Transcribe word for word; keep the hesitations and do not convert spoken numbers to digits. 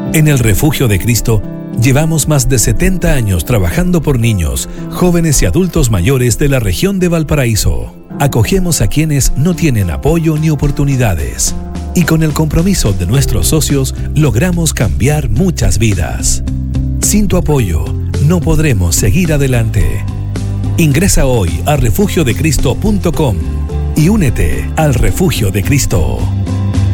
En el Refugio de Cristo, llevamos más de setenta años trabajando por niños, jóvenes y adultos mayores de la región de Valparaíso. Acogemos a quienes no tienen apoyo ni oportunidades. Y con el compromiso de nuestros socios, logramos cambiar muchas vidas. Sin tu apoyo, no podremos seguir adelante. Ingresa hoy a refugio de cristo punto com y únete al Refugio de Cristo.